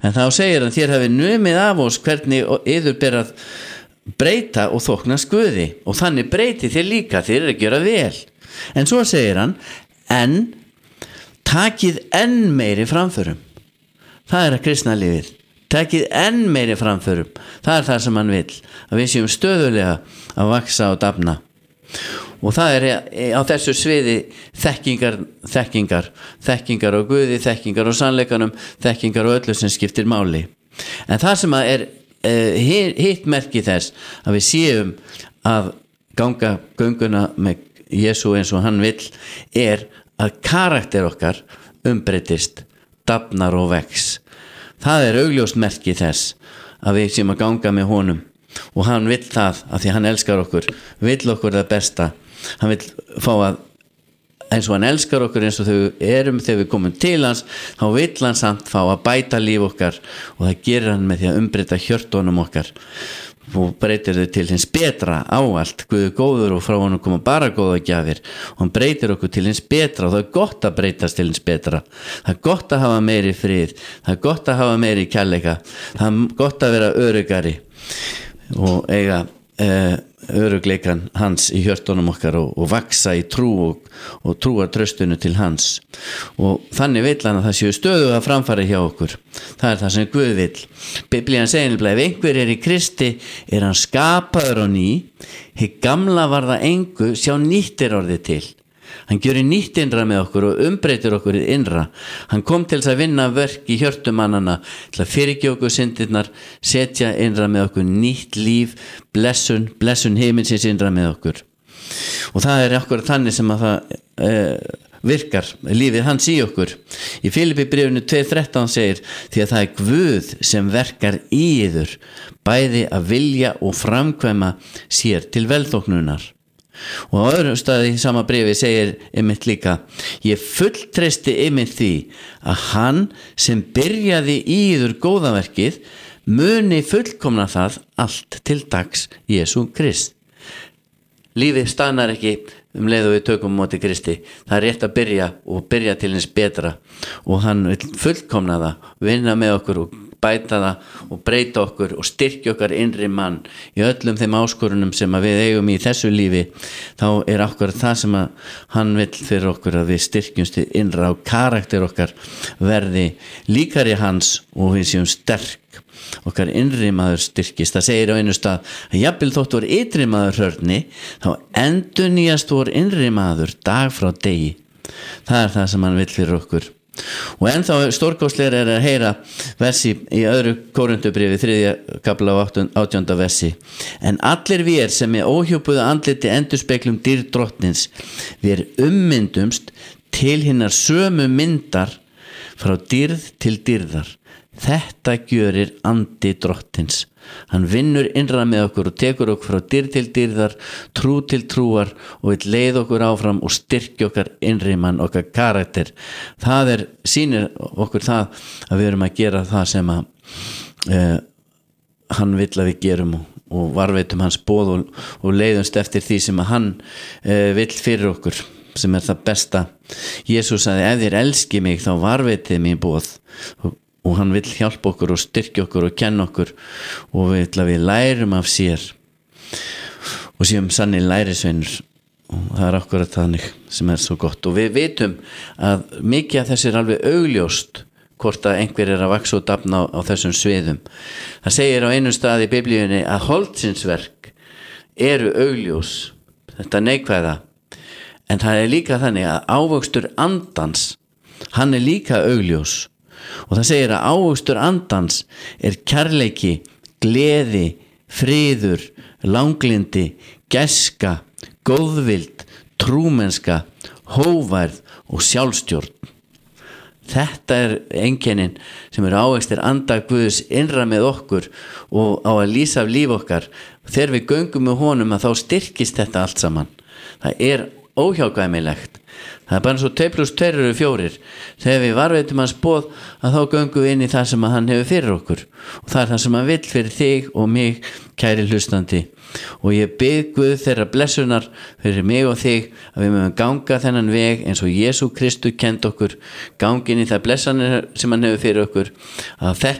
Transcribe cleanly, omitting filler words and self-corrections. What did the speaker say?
En þá segir hann: þér hafi numið af oss hvernig yður ber að breyta og þóknast Guði, og þannig breyti þér líka, þér að gera vel. En svo segir hann: en takið enn meiri framförum. Það að kristna lífið. Takið enn meiri framförum. Það það sem hann vill, að við séum stöðulega að vaksa og dafna. Og það á þessu sviði þekkingar á Guði, þekkingar á sannleikanum, þekkingar á öllu sem skiptir máli. En það sem er hitt merki þess að við séum að ganga gönguna með Jesú eins og hann vill, að karakter okkar umbreytist, dafnar og vex. Það augljóst merki þess að við séum að ganga með honum, og hann vill það af því hann elskar okkur, vill okkur það besta. Hann vill fá að, eins og hann elskar okkur eins og þegar við komum til hans, þá vill hann samt fá að bæta líf okkar, og það gerir hann með því að umbreyta hjörtunum okkar og breytir þau til hins betra áallt. Guð góður og frá honum koma bara góða gjafir, og hann breytir okkur til hins betra, og það gott að breytast til hins betra. Það gott að hafa meiri frið, það gott að hafa meiri kærleika, það gott að vera öruggari og eiga örugleikan hans í hjörtunum okkar, og vaksa í trú og trúartraustinu til hans. Og þannig vill hann að það séu stöðuga framfari hjá okkur. Það það sem Guð vill. Biblían segir nefnilega: ef einhver í Kristi, hann skapaður á ný, hið gamla varða engu, sjá nýtt orðið til. Hann gjörir nýtt innra með okkur og umbreytir okkur í innra. Hann kom til þess að vinna verk í hjörtum mannanna, til að fyrirgefa okkur syndirnar, setja innra með okkur nýtt líf, blessun himinsins innra með okkur. Og það okkur þannig sem að það virkar, lífið hans í okkur. Í Filippibréfinu 2:13 segir: því að það Guð sem verkar í yður, bæði að vilja og framkvæma sér til velþóknunar. Og á öðrum staði í sama bréfi segir einmitt líka: ég fulltreysti einmitt því að hann sem byrjaði í yður góðaverkið muni fullkomna það allt til dags Jesú Krist. Lífið staðnar ekki leið og við tökum móti Kristi. Það rétt að byrja til hins betra, og hann vill fullkomna það, vinna með okkur og bæta það og breyta okkur og styrkja okkar innri mann í öllum þeim áskorunum sem við eigum í þessu lífi. Þá okkur það sem hann vill fyrir okkur, að við styrkjumst innra og karakter okkar verði líkari hans, og við séum sterk, okkar innri maður styrkist. Það segir á einu stað að jafnvel þótt vor ytri maður hrörni, þá endurnýjast vor innri maður dag frá degi. Það það sem hann vill fyrir okkur. Og ennþá stórkostlegur að heyra versi í öðru Kórinthubréfi 3. kafla og 18. versi: en allir við sem með óhjúpuðu andliti endurspeglum dýrð drottins, við ummyndumst til hinnar sömu myndar, frá dýrð til dýrðar. Þetta gjörir andi drottins. Hann vinnur innra með okkur og tekur okkur frá dýrð til dýrðar, trú til trúar, og vill leiða okkur áfram og styrkja okkar innri mann, okkar karakter. Það sýnir okkur það að við erum að gera það sem hann vill að við gerum, og varveitum hans boð og leiðumst eftir því sem hann vill fyrir okkur, sem það besta. Jesús sagði: ef þér elski mig, þá varveitið mín boð. Og hann vill hjálpa okkur og styrkja okkur og kenna okkur, og vill að við lærum af sér og séum sannir lærisveinur. Og það akkurat þannig sem svo gott. Og við vitum að mikið af þessi alveg augljóst, hvort að einhver að vaksa og dafna á þessum sviðum. Það segir á einum stað í Biblíunni að holdsins-verk augljós, þetta neikvæða. En það líka þannig að ávöxtur andans, hann líka augljós. Og það segir að ávöxtur andans kærleiki, gleði, friður, langlindi, gæska, góðvild, trúmennska, hóværð og sjálfstjórn. Þetta einkennin sem ávextir anda Guðs innra með okkur og á að lýsa af líf okkar. Þegar við göngum með honum, að þá styrkist þetta allt saman. Það óhjákvæmilegt. Það bara svo 2 + 2 eru 4. Þegar við varveitum hans boð, að þá göngum við inn í það sem hann hefur fyrir okkur, og það það sem hann vill fyrir þig og mig, kæri hlustandi. Og ég bið Guð þeirra blessunar fyrir mig og þig, að við mögum ganga þennan veg eins og Jesú Kristur kennt okkur, gangin í það blessanir sem hann hefur fyrir okkur, að þetta